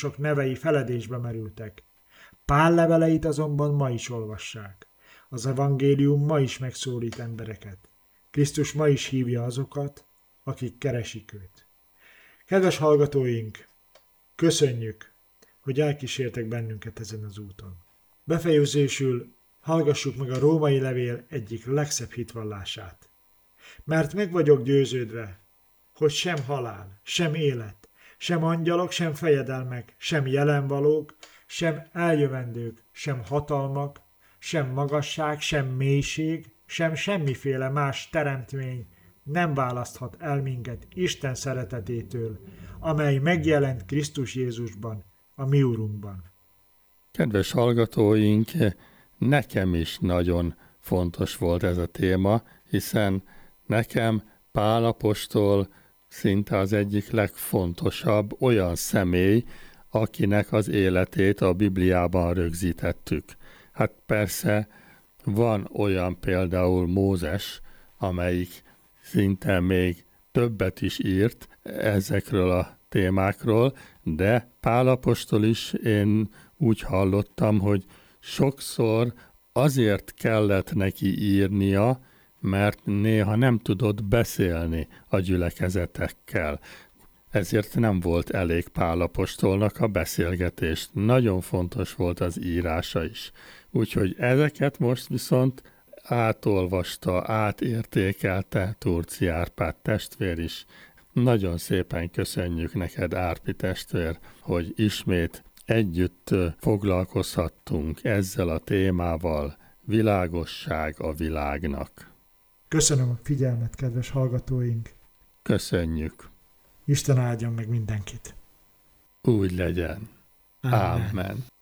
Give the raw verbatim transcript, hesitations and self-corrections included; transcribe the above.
apostolok nevei feledésbe merültek. Pál leveleit azonban ma is olvassák. Az evangélium ma is megszólít embereket. Krisztus ma is hívja azokat, akik keresik őt. Kedves hallgatóink, köszönjük, hogy elkísértek bennünket ezen az úton. Befejezésül hallgassuk meg a római levél egyik legszebb hitvallását. Mert meg vagyok győződve, hogy sem halál, sem élet, sem angyalok, sem fejedelmek, sem jelenvalók, sem eljövendők, sem hatalmak, sem magasság, sem mélység, sem semmiféle más teremtmény nem választhat el minket Isten szeretetétől, amely megjelent Krisztus Jézusban, a mi Urunkban. Kedves hallgatóink, nekem is nagyon fontos volt ez a téma, hiszen nekem Pál apostol szinte az egyik legfontosabb olyan személy, akinek az életét a Bibliában rögzítettük. Hát persze van olyan például Mózes, amelyik szinte még többet is írt ezekről a témákról, de Pál apostol is, én úgy hallottam, hogy sokszor azért kellett neki írnia, mert néha nem tudott beszélni a gyülekezetekkel. Ezért nem volt elég Pál apostolnak a beszélgetés. Nagyon fontos volt az írása is. Úgyhogy ezeket most viszont átolvasta, átértékelte Turci Árpád testvér is. Nagyon szépen köszönjük neked, Árpi testvér, hogy ismét együtt foglalkozhattunk ezzel a témával. Világosság a világnak. Köszönöm a figyelmet, kedves hallgatóink! Köszönjük! Isten áldjon meg mindenkit! Úgy legyen! Amen. Amen.